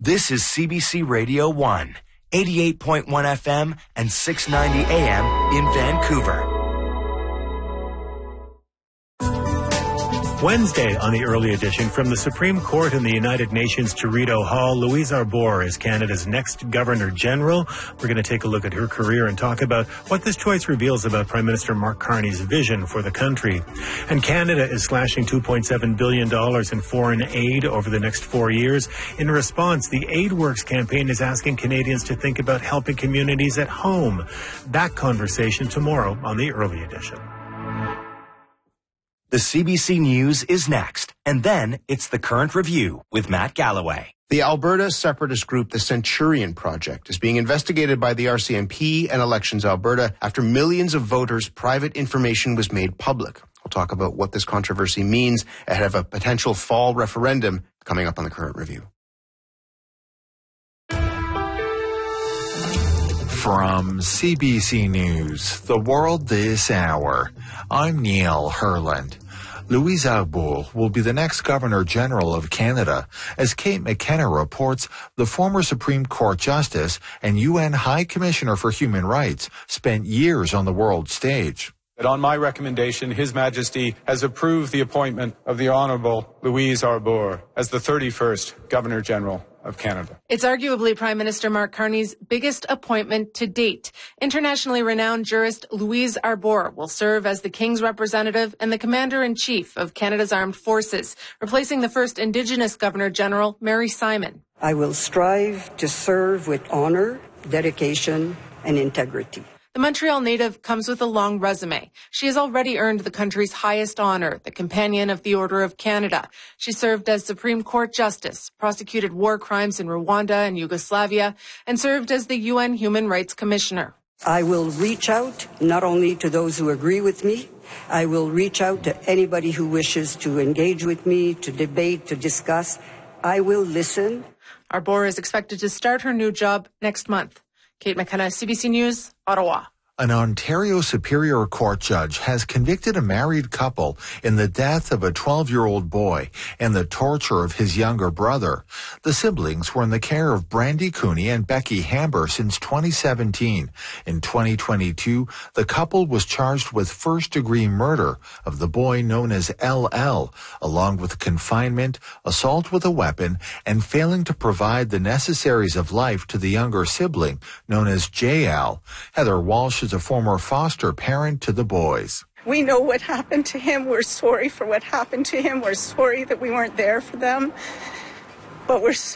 This is CBC Radio 1, 88.1 FM and 690 AM in Vancouver. Wednesday on the early edition, from the Supreme Court in the United Nations Toredo Hall, Louise Arbour is Canada's next Governor-General. We're going to take a look at her career and talk about what this choice reveals about Prime Minister Mark Carney's vision for the country. And Canada is slashing $2.7 billion in foreign aid over the next 4 years. In response, the AidWorks campaign is asking Canadians to think about helping communities at home. That conversation tomorrow on the early edition. The CBC News is next, and then it's the Current Review with Matt Galloway. The Alberta separatist group, the Centurion Project, is being investigated by the RCMP and Elections Alberta after millions of voters' private information was made public. We'll talk about what this controversy means ahead of a potential fall referendum coming up on the Current Review. From CBC News, The World This Hour, I'm Neil Herland. Louise Arbour will be the next Governor-General of Canada. As Kate McKenna reports, the former Supreme Court Justice and UN High Commissioner for Human Rights spent years on the world stage. That on my recommendation, His Majesty has approved the appointment of the Honourable Louise Arbour as the 31st Governor-General of Canada. It's arguably Prime Minister Mark Carney's biggest appointment to date. Internationally renowned jurist Louise Arbour will serve as the King's representative and the Commander-in-Chief of Canada's Armed Forces, replacing the first Indigenous Governor-General, Mary Simon. I will strive to serve with honour, dedication, and integrity. The Montreal native comes with a long resume. She has already earned the country's highest honor, the Companion of the Order of Canada. She served as Supreme Court Justice, prosecuted war crimes in Rwanda and Yugoslavia, and served as the UN Human Rights Commissioner. I will reach out not only to those who agree with me, I will reach out to anybody who wishes to engage with me, to debate, to discuss. I will listen. Arbour is expected to start her new job next month. Kate McKenna, CBC News, Ottawa. An Ontario Superior Court judge has convicted a married couple in the death of a 12-year-old boy and the torture of his younger brother. The siblings were in the care of Brandy Cooney and Becky Hamber since 2017. In 2022, the couple was charged with first-degree murder of the boy known as LL, along with confinement, assault with a weapon, and failing to provide the necessaries of life to the younger sibling known as JL. Heather Walsh is a former foster parent to the boys. We know what happened to him. We're sorry for what happened to him. We're sorry that we weren't there for them. But we're